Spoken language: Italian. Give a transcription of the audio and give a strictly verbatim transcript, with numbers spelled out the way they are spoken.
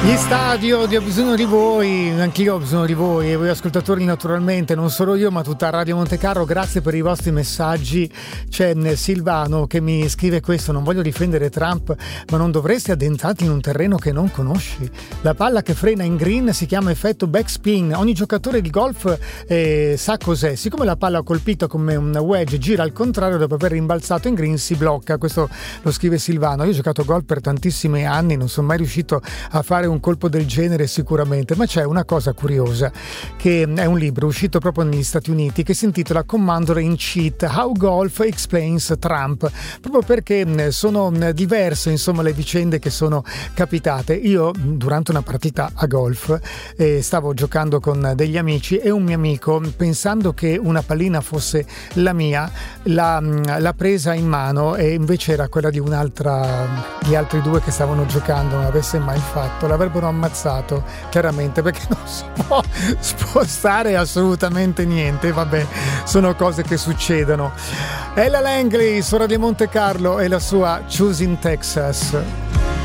Gli stadio, ho bisogno di voi, anch'io ho bisogno di voi e voi ascoltatori naturalmente, non solo io ma tutta Radio Montecarlo, grazie per i vostri messaggi. C'è Silvano che mi scrive questo: non voglio difendere Trump, ma non dovresti addentrarti in un terreno che non conosci. La palla che frena in green si chiama effetto backspin, ogni giocatore di golf eh, sa cos'è, siccome la palla colpita come un wedge gira al contrario dopo aver rimbalzato in green si blocca. Questo lo scrive Silvano. Io ho giocato a golf per tantissimi anni, non sono mai riuscito a fare un colpo del genere sicuramente, ma c'è una cosa curiosa, che è un libro uscito proprio negli Stati Uniti che si intitola Commander in Cheat: How Golf Explains Trump, proprio perché sono diverse insomma le vicende che sono capitate. Io durante una partita a golf eh, stavo giocando con degli amici e un mio amico, pensando che una pallina fosse la mia, l'ha, l'ha presa in mano e invece era quella di un'altra, gli altri due che stavano giocando non avesse mai fatto, l'avrebbero ammazzato chiaramente, perché non si può spostare assolutamente niente. Vabbè, sono cose che succedono. Ella Langley su Radio Montecarlo e la sua Choosing Texas.